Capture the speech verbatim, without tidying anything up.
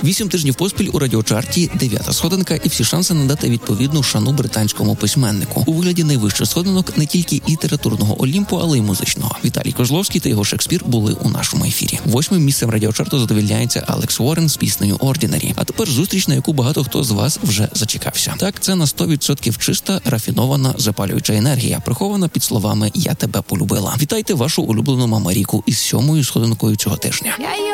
Вісім тижнів поспіль у радіочарті дев'ята сходинка і всі шанси надати відповідну шану британському письменнику. У вигляді найвищих сходинок не тільки літературного Олімпу, але й музичного. Віталій Козловський та його Шекспір були у нашому ефірі. Восьмим місцем радіочарту задовільняється Алекс Уоррен з піснею «Ordinary». А тепер зустріч, на яку багато хто з вас вже зачекався. Так, це на сто відсотків чиста, рафінована, запалююча енергія, прихована під словами «Я тебе полюбила». Вітайте вашу улюблену Мамаріку із сьомою сходинкою цього тижня.